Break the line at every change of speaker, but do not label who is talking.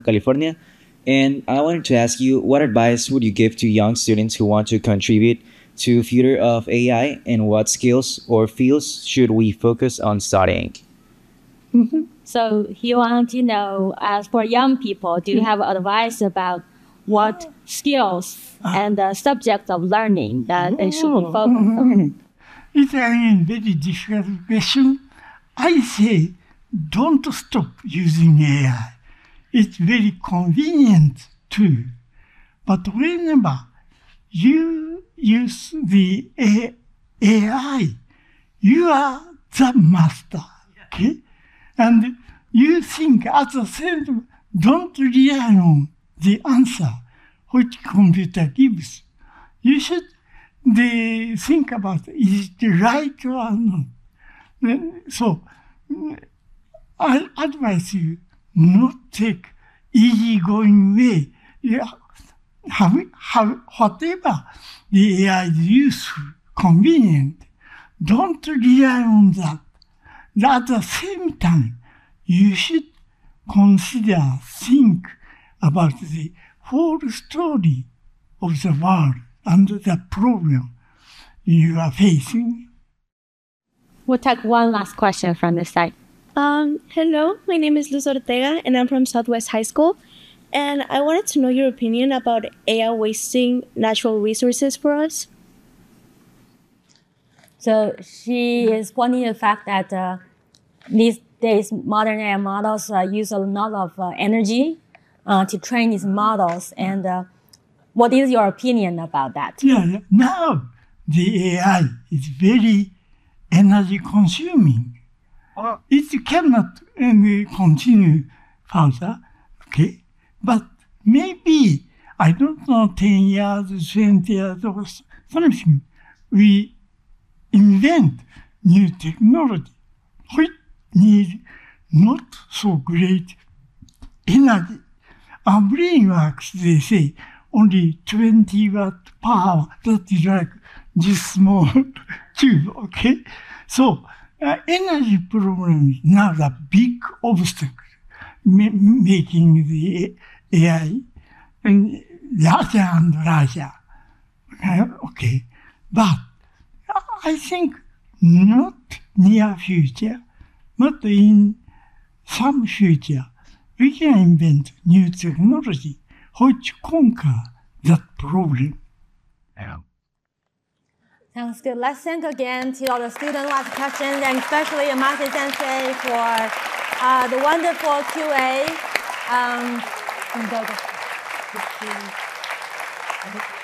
California. And I wanted to ask you, what advice would you give to young students who want to contribute to future of AI, and what skills or fields should we focus on studying?
So he wants to know, as for young people, do you have advice about what skills and the subjects of learning that they should be focused on?
It's again very difficult question. I say don't stop using AI. It's very convenient too. But whenever you use the AI, you are the master. Okay? And you think at the same time, don't rely on the answer which computer gives. You should think about is it right or not. So I advise you not take easygoing way. Yeah, whatever the AI is useful, convenient, don't rely on that. At the same time, you should think about the whole story of the world and the problem you are facing.
We'll take one last question from this side.
Hello, my name is Luz Ortega, and I'm from Southwest High School. And I wanted to know your opinion about AI wasting natural resources for us.
So she is pointing the fact that these days modern AI models use a lot of energy to train these models. And what is your opinion about that?
Yeah, now the AI is very energy consuming. It cannot continue further, okay? But maybe, I don't know, 10 years, 20 years or something, we invent new technology which need not so great energy. Our brain works, they say, only 20 watt per hour. That is like this small tube, okay? So, energy problem is now a big obstacle, making the AI larger and larger. Okay, but I think not near future, but in some future, we can invent new technology which conquer that problem.
Yeah.
Sounds good. Let's thank again to all the students who asked questions, and especially Yamase Sensei for the wonderful QA. Go.